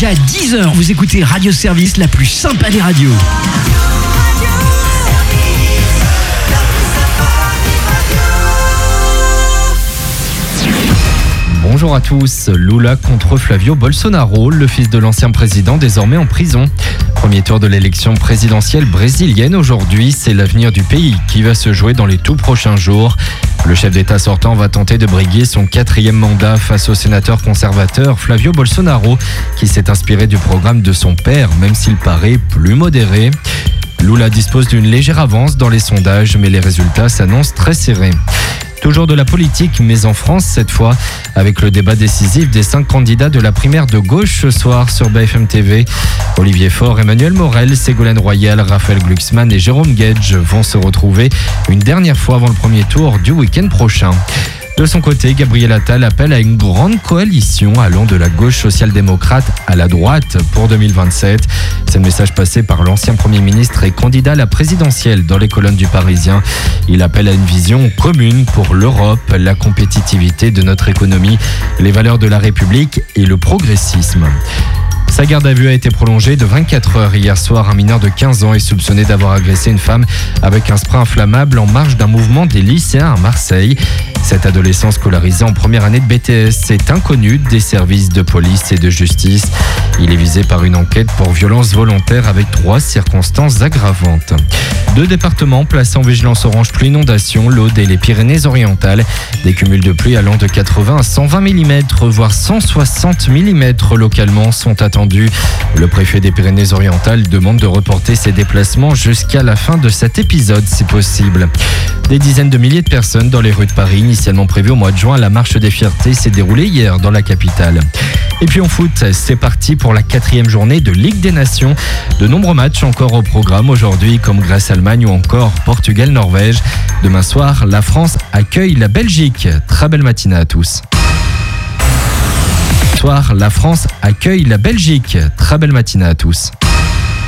jusqu'à 10h. Vous écoutez Radio Service, la plus sympa des radios. Bonjour à tous. Lula contre Flavio Bolsonaro, le fils de l'ancien président désormais en prison. Premier tour de l'élection présidentielle brésilienne aujourd'hui. C'est l'avenir du pays qui va se jouer dans les tout prochains jours. Le chef d'État sortant va tenter de briguer son 4e mandat face au sénateur conservateur Flavio Bolsonaro, qui s'est inspiré du programme de son père, même s'il paraît plus modéré. Lula dispose d'une légère avance dans les sondages, mais les résultats s'annoncent très serrés. Toujours de la politique, mais en France cette fois, avec le débat décisif des 5 candidats de la primaire de gauche ce soir sur BFM TV. Olivier Faure, Emmanuel Morel, Ségolène Royal, Raphaël Glucksmann et Jérôme Guedj vont se retrouver une dernière fois avant le premier tour du week-end prochain. De son côté, Gabriel Attal appelle à une grande coalition allant de la gauche social-démocrate à la droite pour 2027. C'est le message passé par l'ancien Premier ministre et candidat à la présidentielle dans les colonnes du Parisien. Il appelle à une vision commune pour l'Europe, la compétitivité de notre économie, les valeurs de la République et le progressisme. Sa garde à vue a été prolongée de 24 heures hier soir. Un mineur de 15 ans est soupçonné d'avoir agressé une femme avec un spray inflammable en marge d'un mouvement des lycéens à Marseille. Cet adolescent scolarisé en première année de BTS est inconnu des services de police et de justice. Il est visé par une enquête pour violence volontaire avec 3 circonstances aggravantes. 2 départements placés en vigilance orange pluie inondation, l'Aude et les Pyrénées-Orientales. Des cumuls de pluie allant de 80 à 120 mm, voire 160 mm localement sont attendus. Le préfet des Pyrénées-Orientales demande de reporter ses déplacements jusqu'à la fin de cet épisode si possible. Des dizaines de milliers de personnes dans les rues de Paris, initialement prévues au mois de juin. La marche des fiertés s'est déroulée hier dans la capitale. Et puis en foot, c'est parti pour la 4e journée de Ligue des Nations. De nombreux matchs encore au programme aujourd'hui, comme Grèce-Allemagne ou encore Portugal-Norvège. Demain soir, la France accueille la Belgique. Très belle matinée à tous. La France accueille la Belgique. Très belle matinée à tous.